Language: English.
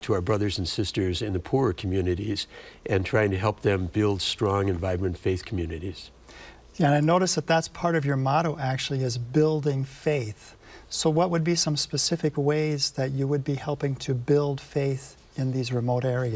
to our brothers and sisters in the poorer communities and trying to help them build strong and vibrant faith communities. Yeah, and I notice that that's part of your motto actually, is building faith. So what would be some specific ways that you would be helping to build faith in these remote areas?